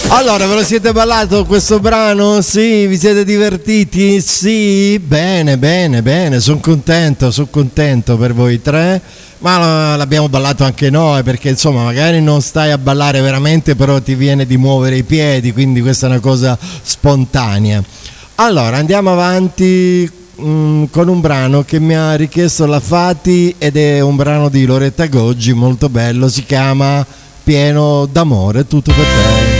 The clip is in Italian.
Allora, ve lo siete ballato questo brano? Sì, vi siete divertiti? Sì, bene, bene, bene, sono contento per voi tre, ma l'abbiamo ballato anche noi perché insomma magari non stai a ballare veramente, però ti viene di muovere i piedi, quindi questa è una cosa spontanea. Allora, andiamo avanti con un brano che mi ha richiesto la Fati ed è un brano di Loretta Goggi, molto bello, si chiama Pieno d'amore, tutto per te.